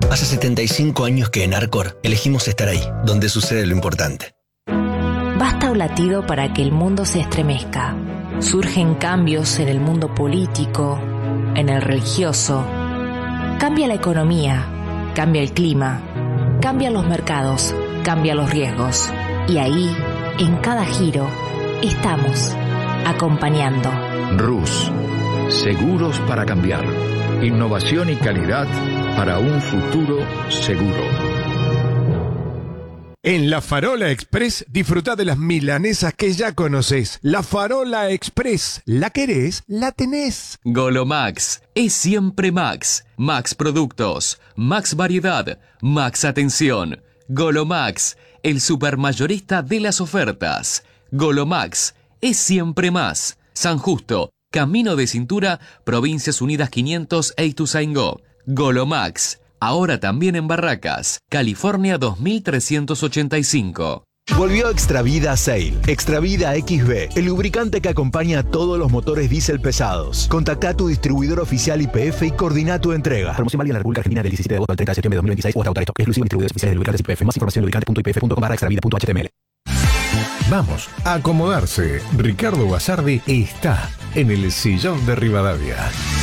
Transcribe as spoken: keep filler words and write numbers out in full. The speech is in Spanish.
Hace setenta y cinco años que en Arcor elegimos estar ahí, donde sucede lo importante. Basta un latido para que el mundo se estremezca. Surgen cambios en el mundo político, en el religioso. Cambia la economía, cambia el clima, cambian los mercados, cambian los riesgos. Y ahí, en cada giro, estamos acompañando. Rus, seguros para cambiar. Innovación y calidad para un futuro seguro. En La Farola Express disfruta de las milanesas que ya conoces. La Farola Express, ¿la querés? La tenés. Golomax es siempre Max. Max Productos, Max Variedad, Max Atención. Golomax, el supermayorista de las ofertas. Golomax es siempre más. San Justo, Camino de Cintura, Provincias Unidas quinientos e Ituzaingó. Golomax, ahora también en Barracas, California dos mil trescientos ochenta y cinco. Volvió Extravida Sail. Extravida X B, el lubricante que acompaña a todos los motores diésel pesados. Contacta a tu distribuidor oficial I P F y coordina tu entrega. Promoción válida en la República Argentina del diecisiete de agosto al treinta de septiembre de dos mil veintiséis o hasta agotar esto. Exclusivo en distribuidores oficiales de lubricantes I P F. Más información en lubricante punto i p f punto com barra extravida punto h t m l. Vamos a acomodarse. Ricardo Basardi está en el sillón de Rivadavia.